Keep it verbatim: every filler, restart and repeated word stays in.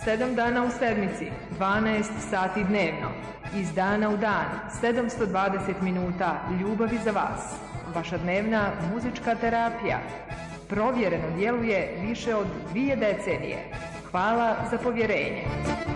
sedam dana u sedmici, dvanaest sati dnevno. Iz dana u dan, sedamsto dvadeset minuta ljubavi za vas. Vaša dnevna muzička terapija. Provjereno djeluje više od dvije decenije. Hvala za povjerenje.